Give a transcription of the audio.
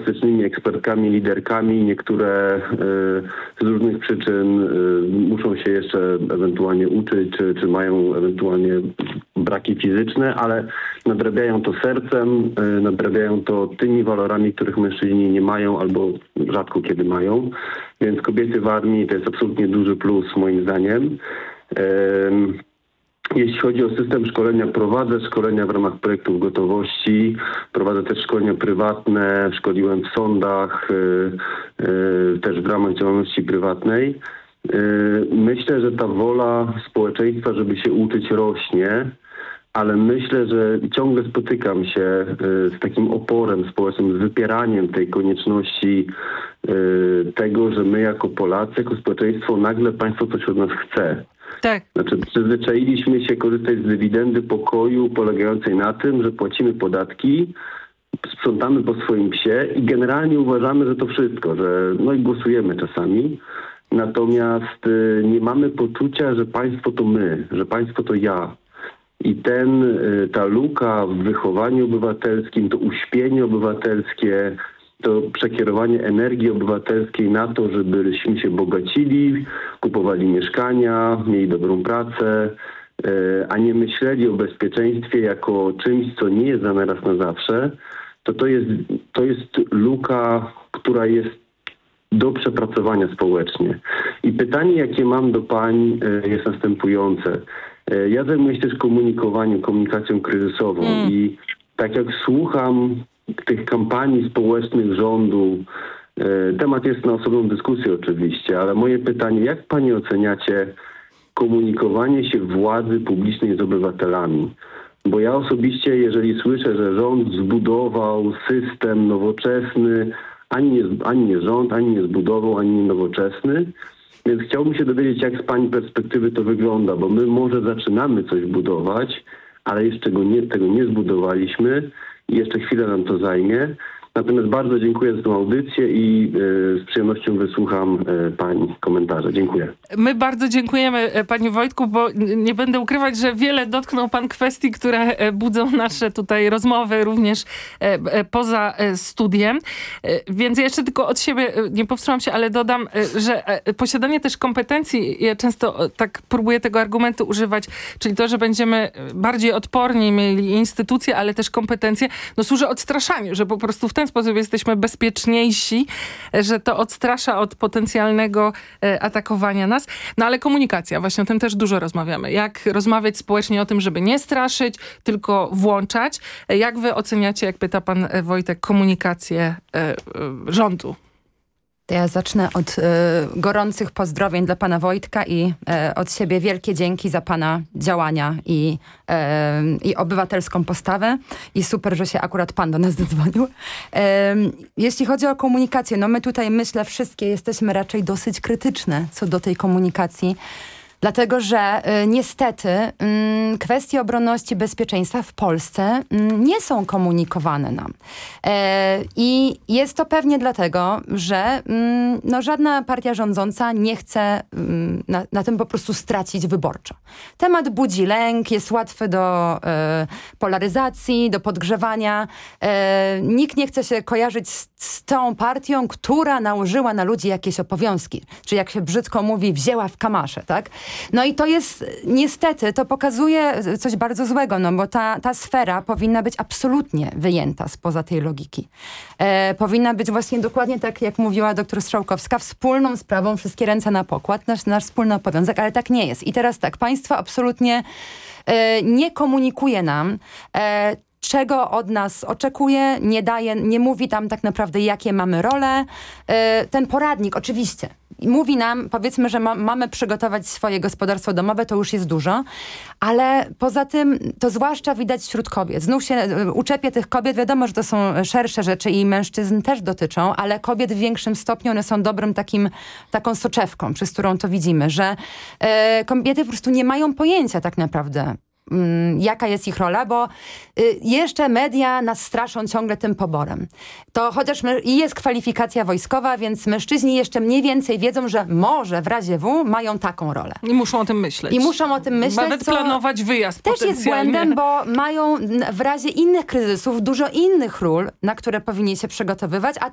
fantastycznymi ekspertkami, liderkami. Niektóre z różnych przyczyn muszą się jeszcze ewentualnie uczyć, czy mają ewentualnie braki fizyczne, ale nadrabiają to sercem, nadrabiają to tymi walorami, których mężczyźni nie mają albo rzadko kiedy mają. Więc kobiety w armii to jest absolutnie duży plus moim zdaniem. Jeśli chodzi o system szkolenia, prowadzę szkolenia w ramach projektów gotowości, prowadzę też szkolenia prywatne, szkoliłem w sądach, też w ramach działalności prywatnej. Myślę, że ta wola społeczeństwa, żeby się uczyć, rośnie, ale myślę, że ciągle spotykam się z takim oporem społecznym, z wypieraniem tej konieczności tego, że my jako Polacy, jako społeczeństwo, nagle państwo coś od nas chce. Tak. Znaczy przyzwyczailiśmy się korzystać z dywidendy pokoju polegającej na tym, że płacimy podatki, sprzątamy po swoim psie i generalnie uważamy, że to wszystko, że no i głosujemy czasami. Natomiast nie mamy poczucia, że państwo to my, że państwo to ja. I ta luka w wychowaniu obywatelskim, to uśpienie obywatelskie, to przekierowanie energii obywatelskiej na to, żebyśmy się bogacili, kupowali mieszkania, mieli dobrą pracę, a nie myśleli o bezpieczeństwie jako czymś, co nie jest za raz na zawsze, to jest luka, która jest do przepracowania społecznie. I pytanie, jakie mam do pań, jest następujące. Ja zajmuję się też komunikacją kryzysową i tak jak słucham tych kampanii społecznych rządu, temat jest na osobną dyskusję oczywiście, ale moje pytanie, jak pani oceniacie komunikowanie się władzy publicznej z obywatelami? Bo ja osobiście, jeżeli słyszę, że rząd zbudował system nowoczesny, ani nie rząd, ani nie zbudował, ani nie nowoczesny, więc chciałbym się dowiedzieć, jak z pani perspektywy to wygląda, bo my może zaczynamy coś budować, ale jeszcze tego nie zbudowaliśmy i jeszcze chwilę nam to zajmie. Natomiast bardzo dziękuję za tę audycję i z przyjemnością wysłucham pani komentarze. Dziękuję. My bardzo dziękujemy, panie Wojtku, bo nie będę ukrywać, że wiele dotknął pan kwestii, które budzą nasze tutaj rozmowy również poza studiem. Więc jeszcze tylko od siebie, nie powstrzymam się, ale dodam, że posiadanie też kompetencji, ja często tak próbuję tego argumentu używać, czyli to, że będziemy bardziej odporni, mieli instytucje, ale też kompetencje, no służy odstraszaniu, że po prostu w ten sposób jesteśmy bezpieczniejsi, że to odstrasza od potencjalnego atakowania nas. No ale komunikacja, właśnie o tym też dużo rozmawiamy. Jak rozmawiać społecznie o tym, żeby nie straszyć, tylko włączać. Jak wy oceniacie, jak pyta pan Wojtek, komunikację rządu? To ja zacznę od gorących pozdrowień dla pana Wojtka i od siebie wielkie dzięki za pana działania i obywatelską postawę. I super, że się akurat pan do nas zadzwonił. Jeśli chodzi o komunikację, no my tutaj myślę wszystkie jesteśmy raczej dosyć krytyczne co do tej komunikacji. Dlatego, że niestety kwestie obronności bezpieczeństwa w Polsce nie są komunikowane nam. I jest to pewnie dlatego, że no, żadna partia rządząca nie chce na tym po prostu stracić wyborczo. Temat budzi lęk, jest łatwy do polaryzacji, do podgrzewania. Nikt nie chce się kojarzyć z tą partią, która nałożyła na ludzi jakieś obowiązki. Czy jak się brzydko mówi, wzięła w kamasze, tak? No i to jest, niestety, to pokazuje coś bardzo złego, no bo ta sfera powinna być absolutnie wyjęta spoza tej logiki. Powinna być właśnie dokładnie tak, jak mówiła dr Strzałkowska, wspólną sprawą, wszystkie ręce na pokład, nasz wspólny obowiązek, ale tak nie jest. I teraz tak, państwo absolutnie nie komunikuje nam, czego od nas oczekuje, nie mówi tam tak naprawdę, jakie mamy role. Ten poradnik oczywiście mówi nam, powiedzmy, że mamy przygotować swoje gospodarstwo domowe, to już jest dużo, ale poza tym to zwłaszcza widać wśród kobiet. Znów się uczepię tych kobiet, wiadomo, że to są szersze rzeczy i mężczyzn też dotyczą, ale kobiet w większym stopniu one są dobrym taką soczewką, przez którą to widzimy, że kobiety po prostu nie mają pojęcia tak naprawdę, jaka jest ich rola, bo jeszcze media nas straszą ciągle tym poborem. To chociaż i jest kwalifikacja wojskowa, więc mężczyźni jeszcze mniej więcej wiedzą, że może w razie W mają taką rolę. I muszą o tym myśleć. Nawet planować wyjazd też jest błędem, bo mają w razie innych kryzysów dużo innych ról, na które powinni się przygotowywać, a